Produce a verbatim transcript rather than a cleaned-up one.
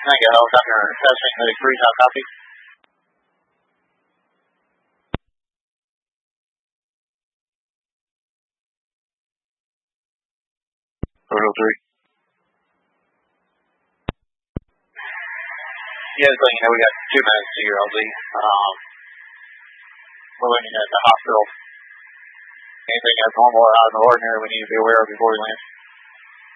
Thank you, helicopter testing the three top copy. Total three. Yeah, just letting you know we got two minutes to your L Z. Um, we're looking at the hospital. Anything abnormal or out of the ordinary we need to be aware of before we land?